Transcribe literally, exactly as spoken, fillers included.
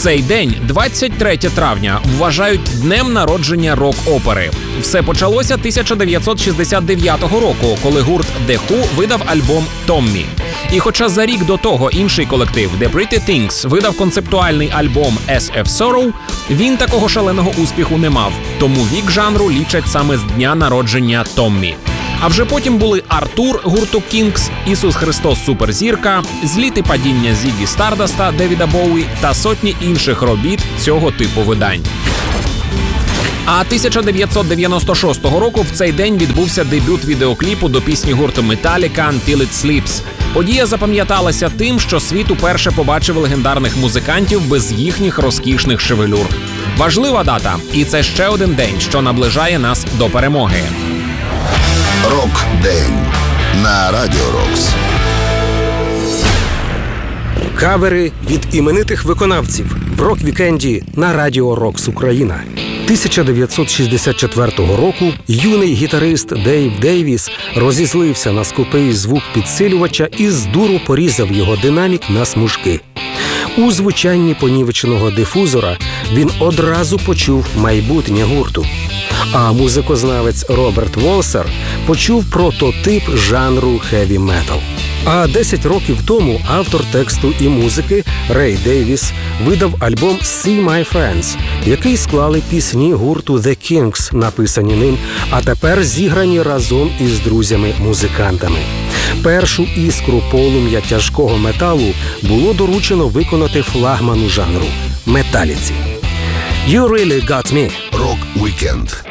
Цей день, двадцять третє травня, вважають днем народження рок-опери. Все почалося тисяча дев'ятсот шістдесят дев'ятого року, коли гурт The Who видав альбом «Томмі». І хоча за рік до того інший колектив The Pretty Things видав концептуальний альбом «ес еф Sorrow», він такого шаленого успіху не мав. Тому вік жанру лічать саме з дня народження Томмі. А вже потім були Артур гурту Кінгс, Ісус Христос Суперзірка, Зліт і падіння Зіггі Стардаста Девіда Боуі та сотні інших робіт цього типу видань. А тисяча дев'ятсот дев'яносто шостого року в цей день відбувся дебют відеокліпу до пісні гурту Metallica «Until It Sleeps». Подія запам'яталася тим, що світ уперше побачив легендарних музикантів без їхніх розкішних шевелюр. Важлива дата, і це ще один день, що наближає нас до перемоги. Рок-день на Радіо Рокс. Кавери від іменитих виконавців в рок-вікенді на Радіо Рокс Україна. тисяча дев'ятсот шістдесят четвертого року юний гітарист Дейв Дейвіс розізлився на скупий звук підсилювача і з дуру порізав його динамік на смужки. У звучанні понівеченого дифузора він одразу почув майбутнє гурту. А музикознавець Роберт Волсер почув прототип жанру хеві-метал. А десять років тому автор тексту і музики Рей Дейвіс видав альбом «See My Friends», який склали пісні гурту The Kings, написані ним, а тепер зіграні разом із друзями-музикантами. Першу іскру полум'я тяжкого металу було доручено виконати флагману жанру – Металіці. «You Really Got Me» Рок-вікенд